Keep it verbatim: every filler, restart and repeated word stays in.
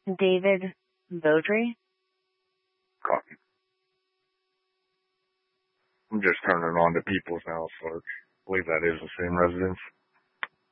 David Beaudry? Copy. I'm just turning on to People's now, so I believe that is the same residence.